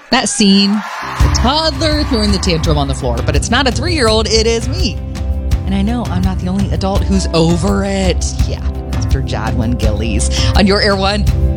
That scene, the toddler throwing the tantrum on the floor, but it's not a 3-year-old, it is me. And I know I'm not the only adult who's over it. Yeah, Mr. Jadwin Gillies on Your Air One.